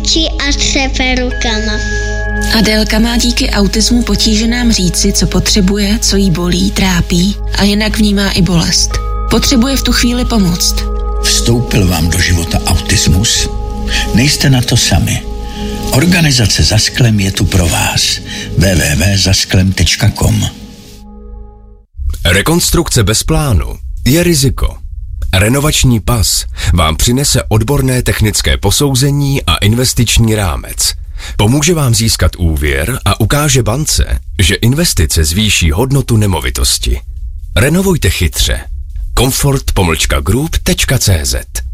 křičí a třepe rukama. Adélka má díky autismu potíže nám říci, co potřebuje, co jí bolí, trápí a jinak vnímá i bolest. Potřebuje v tu chvíli pomoct. Vstoupil vám do života autismus? Nejste na to sami. Organizace Za sklem je tu pro vás. www.zasklem.com. Rekonstrukce bez plánu je riziko. Renovační pas vám přinese odborné technické posouzení a investiční rámec. Pomůže vám získat úvěr a ukáže bance, že investice zvýší hodnotu nemovitosti. Renovujte chytře. Comfort-group.cz